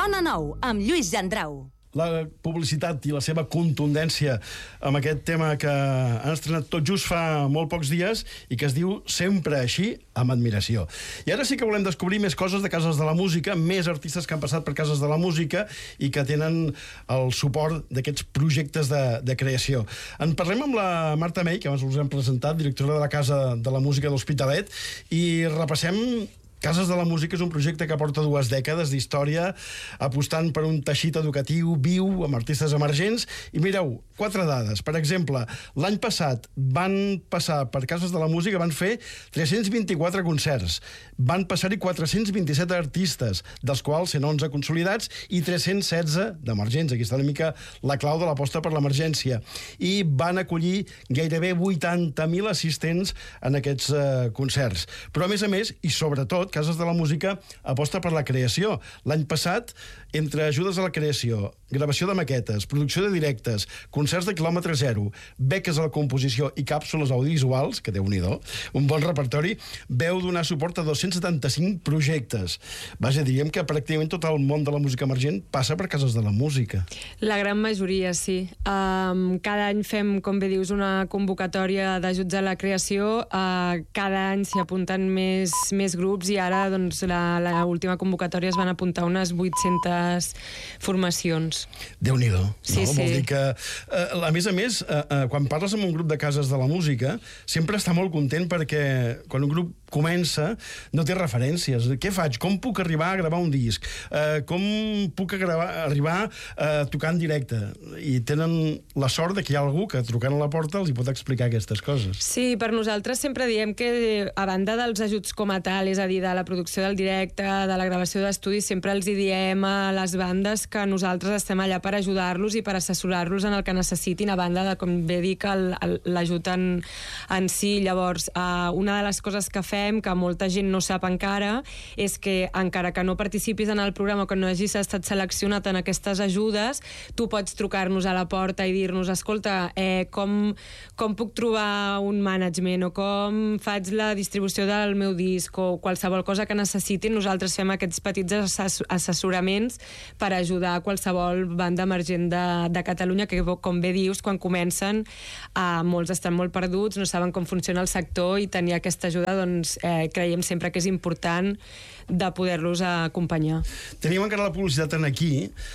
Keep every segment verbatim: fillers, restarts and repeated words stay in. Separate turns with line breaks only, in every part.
Sona Nou, amb Lluís Gendrau.
La publicitat i la seva contundència amb aquest tema que han estrenat tot just fa molt pocs dies i que es diu Sempre així, amb admiració. I ara sí que volem descobrir més coses de Cases de la Música, més artistes que han passat per Cases de la Música i que tenen el suport d'aquests projectes de, de creació. En parlem amb la Marta May, que abans us hem presentat, directora de la Casa de la Música de l'Hospitalet, i repassem Cases de la Música. És un projecte que porta dues dècades d'història, apostant per un teixit educatiu viu, amb artistes emergents. I mireu, quatre dades. Per exemple, l'any passat van passar per Cases de la Música, van fer tres-cents vint-i-quatre concerts. Van passar-hi quatre-cents vint-i-set artistes, dels quals cent onze consolidats i tres-cents setze d'emergents. Aquí està una mica la clau de l'aposta per l'emergència. I van acollir gairebé vuitanta mil assistents en aquests eh, concerts. Però, a més a més, i sobretot, Cases de la Música aposta per la creació. L'any passat, entre ajudes a la creació, gravació de maquetes, producció de directes, concerts de quilòmetre zero, beques a la composició i càpsules audiovisuals, que Déu-n'hi-do, un bon repertori, veu donar suport a dos-cents setanta-cinc projectes. Vaja, diríem que pràcticament tot el món de la música emergent passa per Cases de la Música.
La gran majoria, sí. Um, cada any fem, com bé dius, una convocatòria d'ajuts a la creació. Uh, cada any s'hi apunten més, més grups i ara, doncs, la, la última convocatòria es van apuntar unes vuit-centes formacions.
Déu-n'hi-do.
Sí,
no?
sí.
Vol dir que, eh, a més a més, eh, eh, quan parles amb un grup de Cases de la Música, sempre està molt content perquè quan un grup comença no té referències. Què faig? Com puc arribar a gravar un disc? Eh, com puc gravar, arribar a tocar en directe? I tenen la sort de que hi ha algú que trucant a la porta els hi pot explicar aquestes coses.
Sí, per nosaltres sempre diem que a banda dels ajuts com a tal, és a dir, de la producció del directe, de la gravació d'estudi, sempre els hi diem a les bandes que nosaltres estem allà per ajudar-los i per assessorar-los en el que necessitin, a banda de, com bé dic, l'ajut en, en si. Llavors, eh, una de les coses que fem, que molta gent no sap encara, és que encara que no participis en el programa o que no hagis estat seleccionat en aquestes ajudes, tu pots trucar-nos a la porta i dir-nos, escolta, eh, com, com puc trobar un management o com faig la distribució del meu disc o qualsevol cosa que necessitin. Nosaltres fem aquests petits assessoraments per ajudar a qualsevol banda emergent de, de Catalunya, que, com bé dius, quan comencen eh, molts estan molt perduts, no saben com funciona el sector, i tenir aquesta ajuda, doncs, eh, creiem sempre que és important de poder-los acompanyar.
Tenim encara la publicitat en aquí.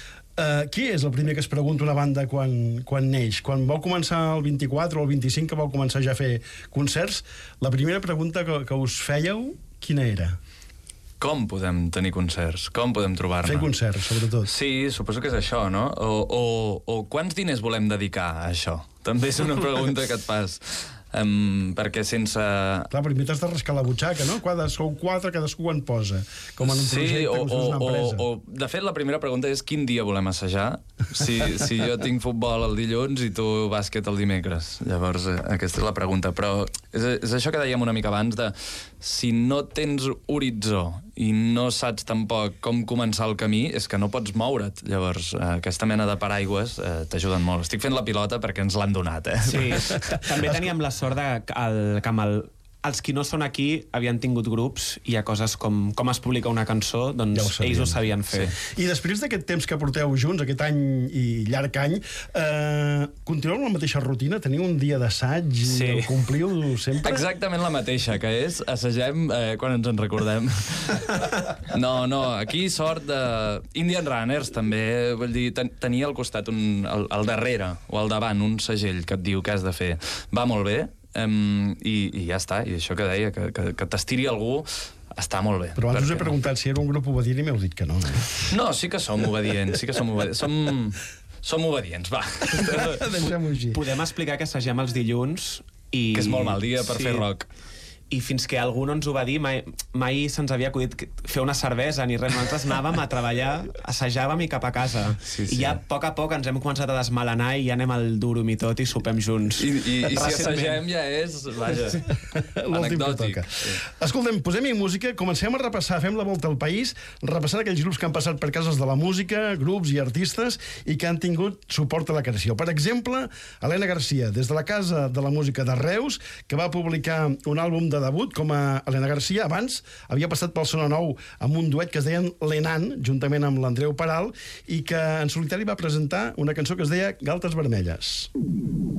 Uh, qui és el primer que es pregunta una banda quan, quan neix? Quan vau començar el vint-i-quatre o el vint-i-cinc, que vau començar ja a fer concerts, la primera pregunta que, que us fèieu, quina era?
Com podem tenir concerts? Com podem trobar-ne?
Fer concerts, sobretot.
Sí, suposo que és això, no? O, o, o quants diners volem dedicar a això? També és una pregunta que et fas. Um, perquè sense...
Clar, primer t'has de rascar la butxaca, no? Quan sou quatre, cadascú en posa. Com en un
sí,
projecte,
o,
com si fos una empresa.
O, o, de fet, la primera pregunta és quin dia volem assajar? Si, si jo tinc futbol el dilluns i tu bàsquet el dimecres. Llavors, eh, aquesta és la pregunta. Però és, és això que dèiem una mica abans, de si no tens horitzó i no saps tampoc com començar el camí, és que no pots moure't. Llavors, eh, aquesta mena de paraigües eh, t'ajuden molt. Estic fent la pilota perquè ens l'han donat, eh?
Sí, també teníem la sort de que, el, que amb el, els qui no són aquí havien tingut grups, i hi ha coses com com es publica una cançó, doncs ja ho ells ho sabien fer.
Sí. I després d'aquest temps que porteu junts, aquest any i llarg any, eh, continueu amb la mateixa rutina? Teniu un dia d'assaig i
sí.
el compliu sempre?
Exactament la mateixa, que és assagem eh, quan ens en recordem. No, no, aquí sort de... Indian Runners també, vull dir, ten tenir al costat, un, al, al darrere o al davant, un segell que et diu què has de fer. Va molt bé, Um, i, i ja està, i això que deia, que, que, que t'estiri algú està molt bé.
Però abans us he preguntat si era un grup obedient i m'heu dit que no. No,
no sí que som obedients, sí que som obedients. Som, som obedients, va.
Deixem-ho així.
Podem explicar que assagem els dilluns i...
Que és molt mal dia per
sí.
fer rock.
I fins que algú no ens ho va dir, mai, mai se'ns havia acudit fer una cervesa ni res. Nosaltres anàvem a treballar, assajàvem i cap a casa.
Sí, sí.
I ja a poc a poc ens hem començat a desmelenar i ja anem al durum i tot i sopem junts.
I, i, i si assagem ja és, vaja, anecdòtic.
Sí. Escoltem, posem-hi música, comencem a repassar, fem la volta al país, repassant aquells grups que han passat per Cases de la Música, grups i artistes, i que han tingut suport a la creació. Per exemple, Helena Garcia, des de la Casa de la Música de Reus, que va publicar un àlbum de de debut com a Elena Garcia. Abans havia passat pel Sona Nou amb un duet que es deien L'Enan, juntament amb l'Andreu Peral, i que en solitari va presentar una cançó que es deia Galtes Vermelles.